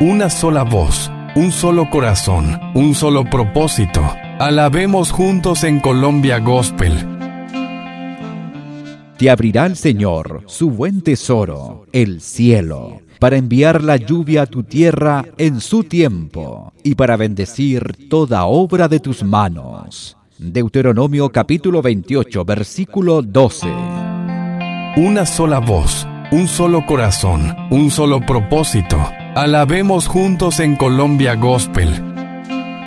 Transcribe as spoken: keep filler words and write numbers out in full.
Una sola voz, un solo corazón, un solo propósito. Alabemos juntos en Colombia Gospel. Te abrirá el Señor su buen tesoro, el cielo, para enviar la lluvia a tu tierra en su tiempo y para bendecir toda obra de tus manos. Deuteronomio capítulo veintiocho, versículo doce. Una sola voz, un solo corazón, un solo propósito. Alabemos juntos en Colombia Gospel.